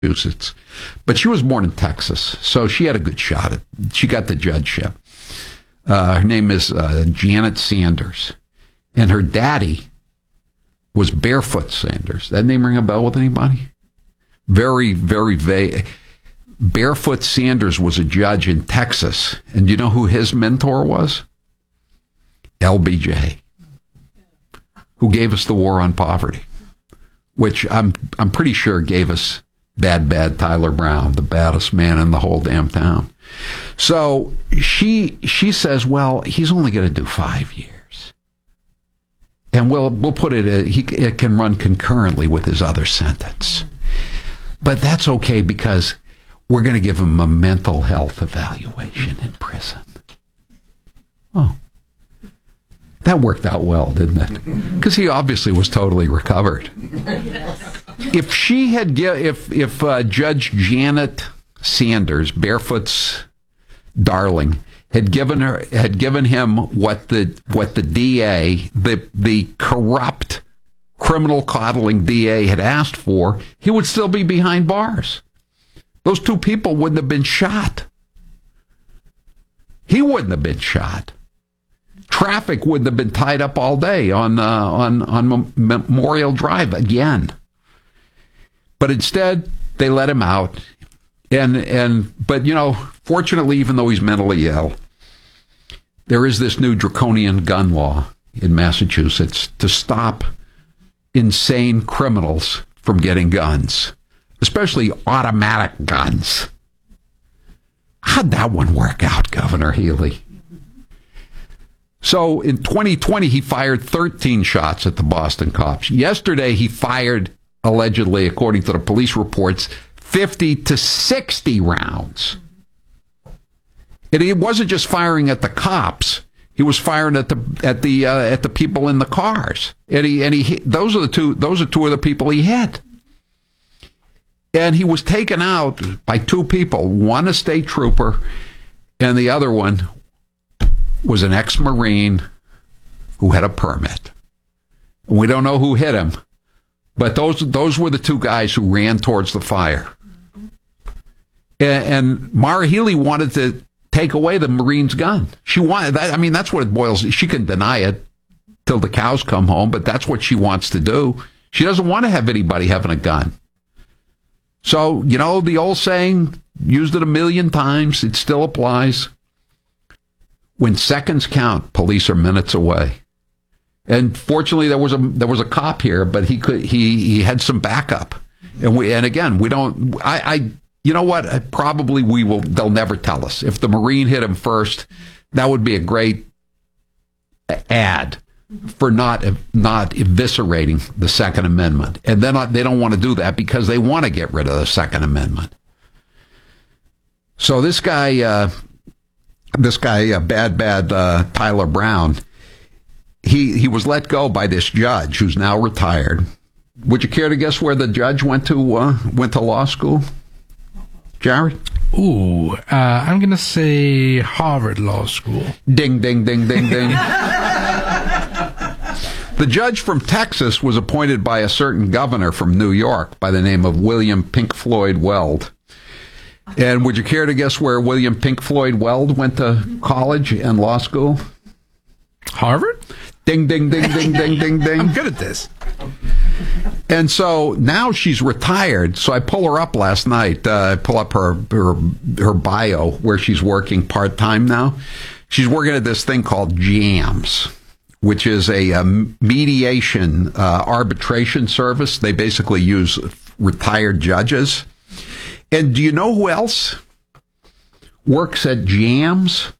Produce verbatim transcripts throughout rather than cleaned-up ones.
Massachusetts. But she was born in Texas, so she had a good shot at She got the judgeship. Uh, her name is uh, Janet Sanders. And her daddy was Barefoot Sanders. That name ring a bell with anybody? Very, very vague. Barefoot Sanders was a judge in Texas. And you know who his mentor was? L B J, who gave us the war on poverty, which I'm I'm pretty sure gave us bad, bad Tyler Brown, the baddest man in the whole damn town. So she she says, well, he's only going to do five years. And we'll, we'll put it, uh, he, it can run concurrently with his other sentence. But that's okay because we're going to give him a mental health evaluation in prison. Oh. That worked out well, didn't it? Because he obviously was totally recovered. If she had, if if uh, Judge Janet Sanders, Barefoot's darling, had given her, had given him what the what the D A, the the corrupt, criminal coddling D A had asked for, he would still be behind bars. Those two people wouldn't have been shot. He wouldn't have been shot. Traffic wouldn't have been tied up all day on uh, on on Memorial Drive again. But instead, they let him out, and and but you know, fortunately, even though he's mentally ill, there is this new draconian gun law in Massachusetts to stop insane criminals from getting guns, especially automatic guns. How'd that one work out, Governor Healy? So in twenty twenty, he fired thirteen shots at the Boston cops. Yesterday, he fired, allegedly, according to the police reports, fifty to sixty rounds. And he wasn't just firing at the cops; he was firing at the at the uh, at the people in the cars. And he and he those are the two those are two of the people he hit. And he was taken out by two people: one a state trooper, and the other one was an ex-Marine who had a permit. And we don't know who hit him, but those those were the two guys who ran towards the fire. And, and Maura Healey wanted to take away the Marine's gun. She wanted that. I mean, that's what it boils. She can deny it till the cows come home, but that's what she wants to do. She doesn't want to have anybody having a gun. So, you know, the old saying, used it a million times, it still applies. When seconds count, police are minutes away. And fortunately, there was a there was a cop here, but he could he he had some backup. And we and again, we don't. I, I you know what? Probably we will. They'll never tell us if the Marine hit him first. That would be a great ad for not not eviscerating the Second Amendment. And then they don't want to do that because they want to get rid of the Second Amendment. So this guy. Uh, This guy, uh, bad, bad uh, Tyler Brown, he he was let go by this judge who's now retired. Would you care to guess where the judge went to uh, went to law school, Jared? Ooh, uh, I'm going to say Harvard Law School. Ding, ding, ding, ding, ding. The judge from Texas was appointed by a certain governor from New York by the name of William Pink Floyd Weld. And would you care to guess where William Pink Floyd Weld went to college and law school? Harvard? Ding, ding, ding, ding, ding, ding, ding. I'm good at this. And so now she's retired. So I pull her up last night. Uh, I pull up her, her her bio where she's working part-time now. She's working at this thing called JAMS, which is a, a mediation uh, arbitration service. They basically use retired judges. And do you know who else works at JAMS?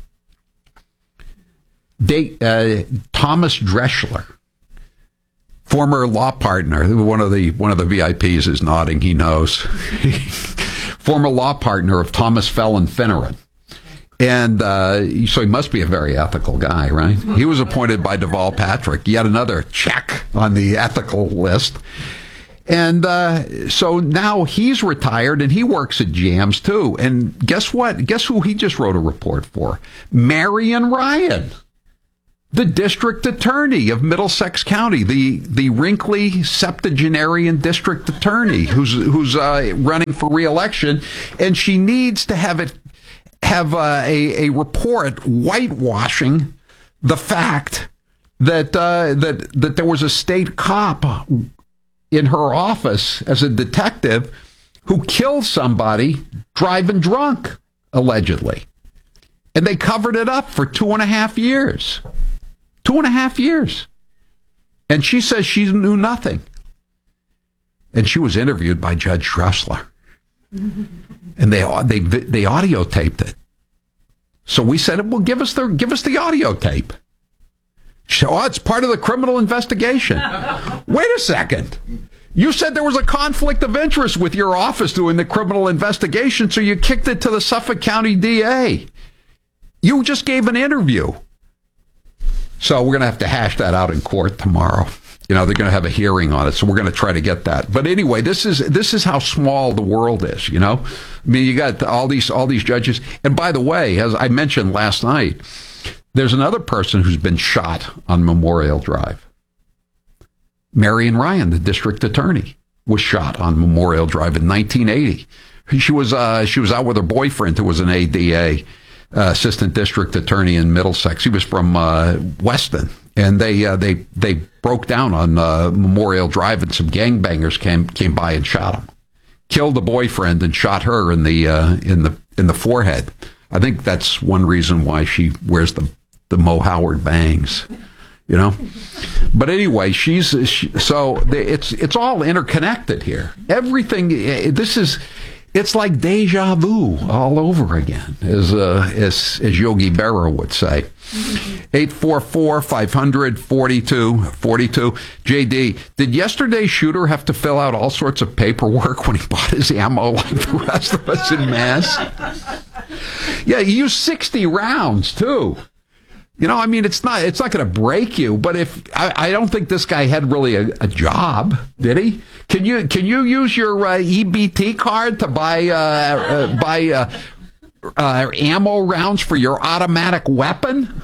They, uh, Thomas Dreschler, former law partner. One of the one of the V I Ps is nodding. He knows. Former law partner of Thomas Felon Finneran. And uh, so he must be a very ethical guy, right? He was appointed by Deval Patrick. Yet another check on the ethical list. And uh, so now he's retired and he works at JAMS too. And guess what? Guess who he just wrote a report for? Marian Ryan. the district attorney of Middlesex County, the the wrinkly septuagenarian district attorney who's who's uh, running for re-election, and she needs to have it have uh, a a report whitewashing the fact that uh, that that there was a state cop in her office as a detective who killed somebody driving drunk, allegedly. And they covered it up for two and a half years. Two and a half years. And she says she knew nothing. And she was interviewed by Judge Dressler. And they they they audio taped it. So we said, well, give us the give us the audio tape. She said, oh, it's part of the criminal investigation. Wait a second. You said there was a conflict of interest with your office doing the criminal investigation, so you kicked it to the Suffolk County D A. You just gave an interview. So we're going to have to hash that out in court tomorrow. You know, they're going to have a hearing on it, so we're going to try to get that. But anyway, this is this is how small the world is, you know? I mean, you got all these all these judges. And by the way, as I mentioned last night, there's another person who's been shot on Memorial Drive. Marion Ryan, the district attorney, was shot on Memorial Drive in nineteen eighty. She was uh, she was out with her boyfriend, who was an A D A, uh, assistant district attorney in Middlesex. He was from uh, Weston, and they uh, they they broke down on uh, Memorial Drive, and some gangbangers came came by and shot him, killed the boyfriend, and shot her in the uh, in the in the forehead. I think that's one reason why she wears the the Mo Howard bangs. You know, but anyway, she's she, so it's it's all interconnected here. Everything. This is it's like deja vu all over again, as uh, as as Yogi Berra would say. Eight four four five hundred forty two forty two. J D, did yesterday's shooter have to fill out all sorts of paperwork when he bought his ammo like the rest of us in mass? Yeah, he used sixty rounds too. You know, I mean, it's not it's not going to break you, but if I, I don't think this guy had really a, a job, did he? Can you can you use your uh, E B T card to buy uh, uh, buy uh, uh, ammo rounds for your automatic weapon?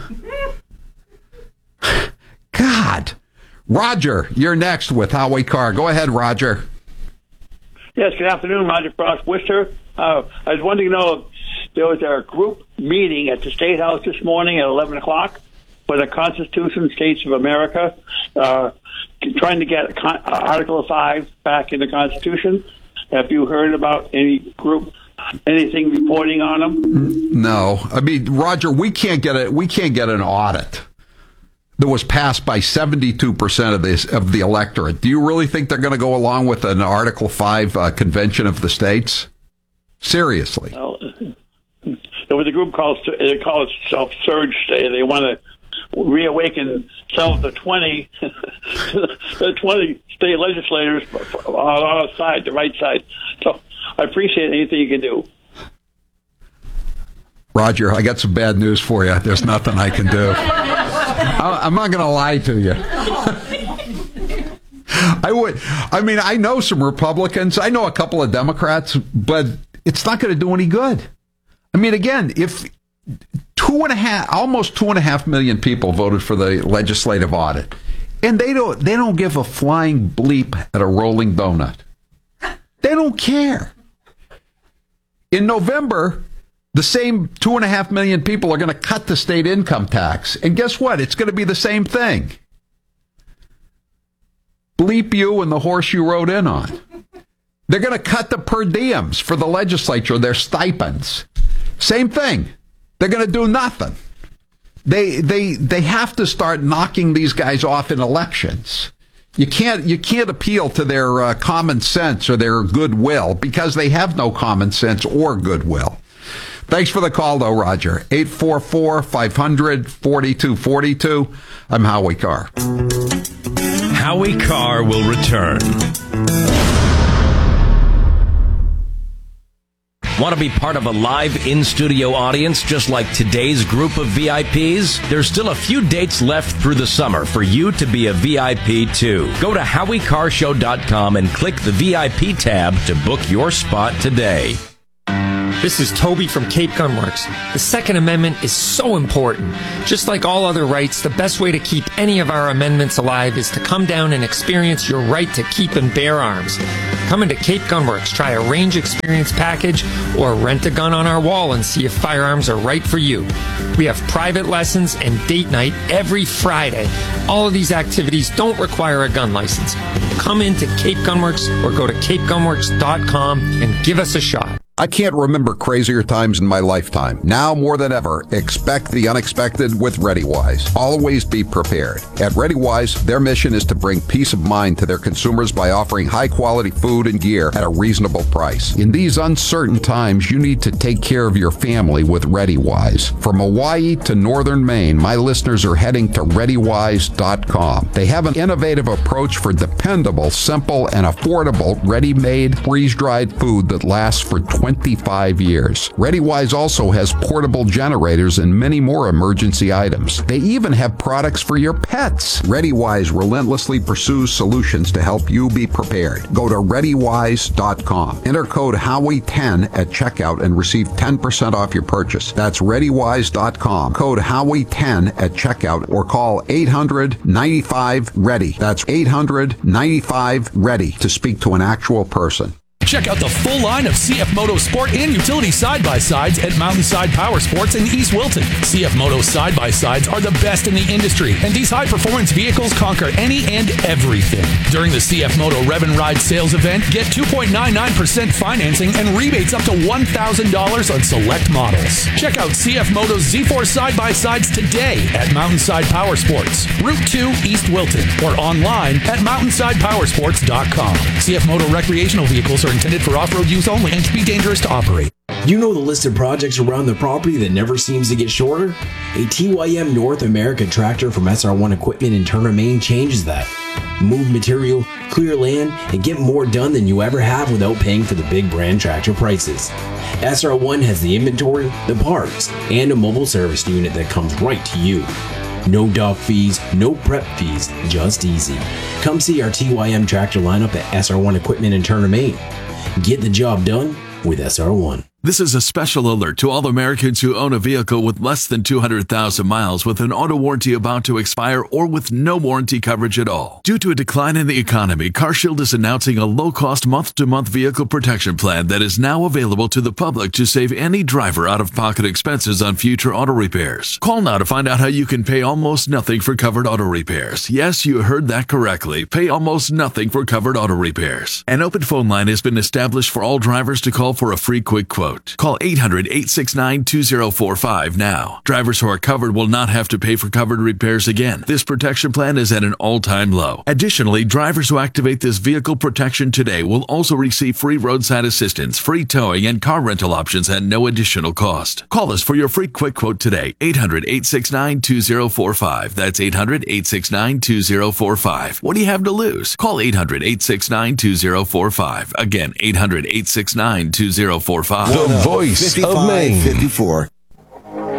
God, Roger, you're next with Howie Carr. Go ahead, Roger. Yes, good afternoon, Roger Frost, Worcester. Uh, I was wanting to know. There was a group meeting at the State House this morning at eleven o'clock for the Constitution, States of America, uh, trying to get con- Article five back in the Constitution. Have you heard about any group, anything reporting on them? No. I mean, Roger, we can't get a, we can't get an audit that was passed by seventy-two percent of this of the electorate. Do you really think they're going to go along with an Article five uh, Convention of the States? Seriously. Well, there was a group called, they call itself Surge. They, they want to reawaken some of the twenty, the twenty state legislators on our side, the right side. So I appreciate anything you can do. Roger, I got some bad news for you. There's nothing I can do. I, I'm not going to lie to you. I would. I mean, I know some Republicans. I know a couple of Democrats, but it's not going to do any good. I mean, again, if two and a half, almost two and a half million people voted for the legislative audit, and they don't, they don't give a flying bleep at a rolling donut. They don't care. In November, the same two and a half million people are going to cut the state income tax, and guess what? It's going to be the same thing. Bleep you and the horse you rode in on. They're going to cut the per diems for the legislature, their stipends. Same thing. They're going to do nothing. They they they have to start knocking these guys off in elections. You can't you can't appeal to their uh, common sense or their goodwill because they have no common sense or goodwill. Thanks for the call, though, Roger. eight four four, five hundred, forty-two forty-two. I'm Howie Carr. Howie Carr will return. Want to be part of a live in-studio audience just like today's group of V I Ps? There's still a few dates left through the summer for you to be a V I P too. Go to howie carr show dot com and click the V I P tab to book your spot today. This is Toby from Cape Gunworks. The Second Amendment is so important. Just like all other rights, the best way to keep any of our amendments alive is to come down and experience your right to keep and bear arms. Come into Cape Gunworks, try a range experience package, or rent a gun on our wall and see if firearms are right for you. We have private lessons and date night every Friday. All of these activities don't require a gun license. Come into Cape Gunworks or go to cape gunworks dot com and give us a shot. I can't remember crazier times in my lifetime. Now more than ever, expect the unexpected with ReadyWise. Always be prepared. At ReadyWise, their mission is to bring peace of mind to their consumers by offering high-quality food and gear at a reasonable price. In these uncertain times, you need to take care of your family with ReadyWise. From Hawaii to northern Maine, my listeners are heading to ready wise dot com. They have an innovative approach for dependable, simple, and affordable ready-made, freeze-dried food that lasts for twenty-five years. ReadyWise also has portable generators and many more emergency items. They even have products for your pets. ReadyWise relentlessly pursues solutions to help you be prepared. Go to ready wise dot com. Enter code Howie ten at checkout and receive ten percent off your purchase. That's ready wise dot com. Code Howie ten at checkout or call eight hundred ninety-five ready. That's eight hundred ninety-five ready to speak to an actual person. Check out the full line of C F Moto Sport and utility side-by-sides at Mountainside Power Sports in East Wilton. C F Moto side-by-sides are the best in the industry, and these high-performance vehicles conquer any and everything. During the C F Moto Rev and Ride sales event, get two point nine nine percent financing and rebates up to one thousand dollars on select models. Check out C F Moto's Z four side-by-sides today at Mountainside Power Sports, Route two, East Wilton, or online at mountainside power sports dot com. C F Moto recreational vehicles are intended for off-road use only and can be dangerous to operate. You know the list of projects around the property that never seems to get shorter? A T Y M North America tractor from S R one Equipment in Turner, Maine changes that. Move material, clear land, and get more done than you ever have without paying for the big brand tractor prices. S R one has the inventory, the parts, and a mobile service unit that comes right to you. No dock fees, no prep fees, just easy. Come see our T Y M tractor lineup at S R one Equipment in Turner, Maine. Get the job done with S R one. This is a special alert to all Americans who own a vehicle with less than two hundred thousand miles with an auto warranty about to expire or with no warranty coverage at all. Due to a decline in the economy, CarShield is announcing a low-cost month-to-month vehicle protection plan that is now available to the public to save any driver out-of-pocket expenses on future auto repairs. Call now to find out how you can pay almost nothing for covered auto repairs. Yes, you heard that correctly. Pay almost nothing for covered auto repairs. An open phone line has been established for all drivers to call for a free quick quote. Call eight hundred, eight six nine, two zero four five now. Drivers who are covered will not have to pay for covered repairs again. This protection plan is at an all-time low. Additionally, drivers who activate this vehicle protection today will also receive free roadside assistance, free towing, and car rental options at no additional cost. Call us for your free quick quote today. eight hundred, eight six nine, two zero four five. That's eight hundred, eight six nine, two zero four five. What do you have to lose? Call eight hundred, eight six nine, two zero four five. Again, eight hundred, eight six nine, two zero four five. The voice of Maine. fifty-four